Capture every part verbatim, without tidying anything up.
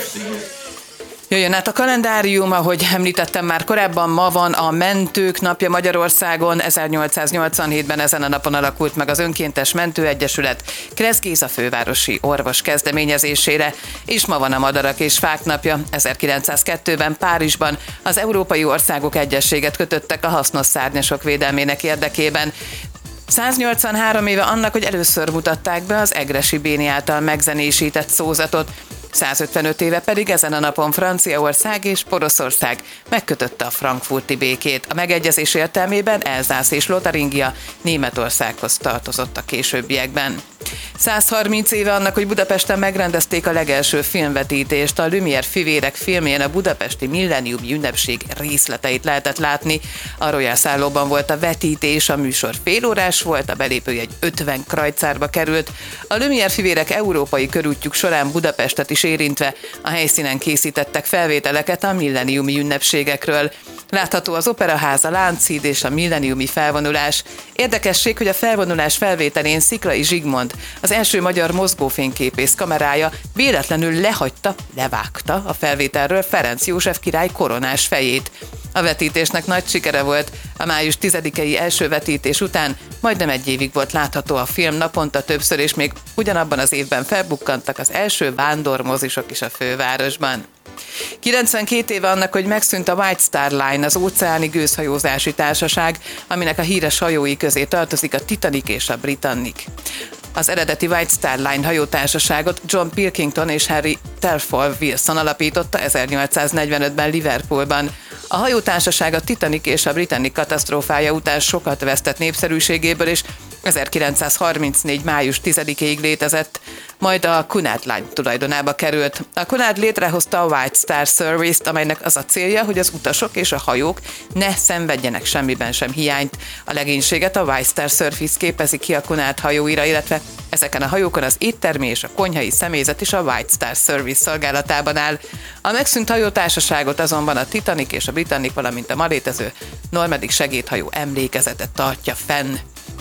Jöjjön át a kalendárium, ahogy említettem már korábban, ma van a Mentők napja Magyarországon. ezernyolcszáznyolcvanhétben ezen a napon alakult meg az Önkéntes Mentőegyesület Kressz Géza fővárosi orvos kezdeményezésére, és ma van a Madarak és Fák napja. ezerkilencszázkettőben Párizsban az európai országok egyezséget kötöttek a hasznos szárnyasok védelmének érdekében. száznyolcvanhárom éve annak, hogy először mutatták be az Egressy Béni által megzenésített szózatot. százötvenöt éve pedig ezen a napon Franciaország és Poroszország megkötötte a frankfurti békét. A megegyezés értelmében Elzász és Lotaringia Németországhoz tartozott a későbbiekben. százharminc éve annak, hogy Budapesten megrendezték a legelső filmvetítést. A Lumière fivérek filmjén a budapesti milleniumi ünnepség részleteit lehetett látni. A Royal szállóban volt a vetítés, a műsor félórás volt, a belépőjegy ötven krajcárba került. A Lumière fivérek európai körútjuk során Budapestet is érintve a helyszínen készítettek felvételeket a milleniumi ünnepségekről. Látható az Operaház, a Lánchíd és a milleniumi felvonulás. Érdekesség, hogy a felvonulás felvételén Sziklay Zsigmond, az első magyar mozgófényképész kamerája véletlenül lehagyta, levágta a felvételről Ferenc József király koronás fejét. A vetítésnek nagy sikere volt, a május tizedikei első vetítés után majdnem egy évig volt látható a film naponta többször, és még ugyanabban az évben felbukkantak az első vándormozisok is a fővárosban. kilencvenkét éve annak, hogy megszűnt a White Star Line, az óceáni gőzhajózási társaság, aminek a híres hajói közé tartozik a Titanic és a Britannic. Az eredeti White Star Line hajótársaságot John Pilkington és Henry Telford Wilson alapította ezernyolcszáznegyvenötben Liverpoolban. A hajótársaság a Titanic és a Britannic katasztrófája után sokat vesztett népszerűségéből, és ezerkilencszázharmincnégy. május tizedikéig létezett, majd a Cunard Line tulajdonába került. A Cunard létrehozta a White Star Service-t, amelynek az a célja, hogy az utasok és a hajók ne szenvedjenek semmiben sem hiányt. A legénységet a White Star Service képezi ki a Cunard hajóira, illetve ezeken a hajókon az éttermi és a konyhai személyzet is a White Star Service szolgálatában áll. A megszűnt hajótársaságot azonban a Titanic és a Britannic, valamint a ma létező Normandic segédhajó emlékezetet tartja fenn.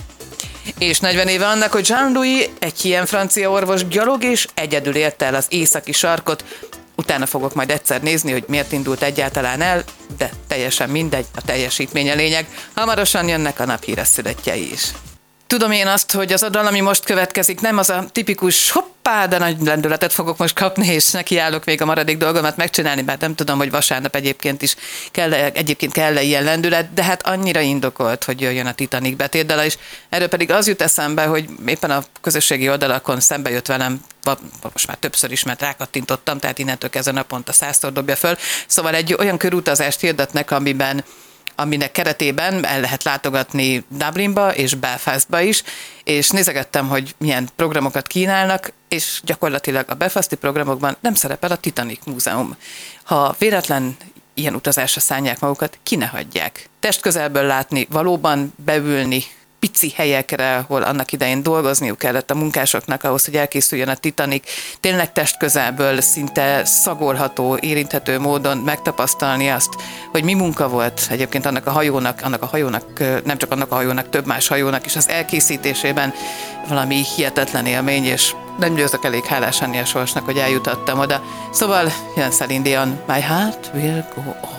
És negyven éve annak, hogy Jean-Louis, egy ilyen francia orvos gyalog és egyedül érte el az északi sarkot. Utána fogok majd egyszer nézni, hogy miért indult egyáltalán el, de teljesen mindegy, a teljesítmény a lényeg. Hamarosan jönnek a naphíres születtjei is. Tudom én azt, hogy az adal, ami most következik, nem az a tipikus hoppá, de nagy lendületet fogok most kapni, és nekiállok még a maradék dolgomat megcsinálni, mert nem tudom, hogy vasárnap egyébként is kell, egyébként kell-e ilyen lendület, de hát annyira indokolt, hogy jöjjön a Titanic betétdala is. Erről pedig az jut eszembe, hogy éppen a közösségi oldalakon szembe jött velem, most már többször is, mert rákattintottam, tehát innentől kezdve naponta százszor dobja föl. Szóval egy olyan körutazást hirdetnek, amiben aminek keretében el lehet látogatni Dublinba és Belfastba is, és nézegettem, hogy milyen programokat kínálnak, és gyakorlatilag a belfasti programokban nem szerepel a Titanic Múzeum. Ha véletlen ilyen utazásra szánják magukat, ki ne hagyják. Testközelből látni, valóban beülni pici helyekre, ahol annak idején dolgozniuk kellett a munkásoknak ahhoz, hogy elkészüljön a Titanic, tényleg testközelből szinte szagolható, érinthető módon megtapasztalni azt, hogy mi munka volt egyébként annak a hajónak, annak a hajónak, nem csak annak a hajónak, több más hajónak is az elkészítésében valami hihetetlen élmény, és nem győzök elég hálás lenni a sorsnak, hogy eljutattam oda. Szóval jön Celine Dion, My Heart Will Go On.